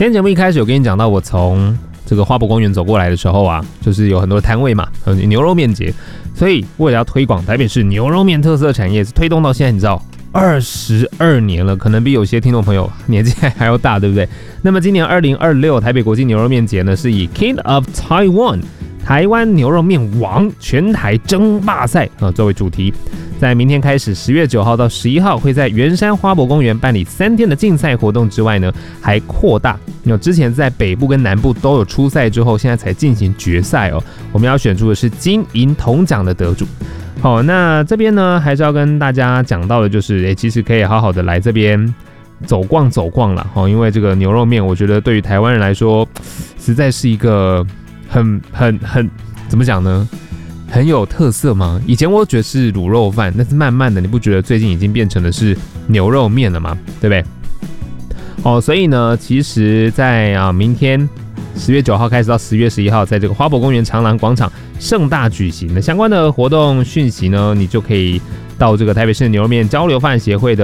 今天节目一开始有跟你讲到，我从这个花博公园走过来的时候啊，就是有很多摊位嘛，牛肉面节，所以为了要推广台北市牛肉面特色产业，推动到现在，你知道22年了，可能比有些听众朋友年纪还要大，对不对？那么今年2026台北国际牛肉面节呢，是以 King of Taiwan 台湾牛肉面王全台争霸赛作为主题。在明天开始10月9号到11号会在圆山花博公园办理3天的竞赛活动之外呢，还扩大。之前在北部跟南部都有初赛之后，现在才进行决赛哦。我们要选出的是金银铜奖的得主。好，那这边呢还是要跟大家讲到的就是，其实可以好好的来这边走逛啦，因为这个牛肉面，我觉得对于台湾人来说，实在是一个很怎么讲呢？很有特色吗？以前我觉得是卤肉饭，但是慢慢的，你不觉得最近已经变成的是牛肉面了吗？对不对？所以呢，其实在明天10月9号开始到10月11号，在这个花博公园长廊广场盛大举行的相关的活动讯息呢，你就可以到这个台北市牛肉面交流发展协会的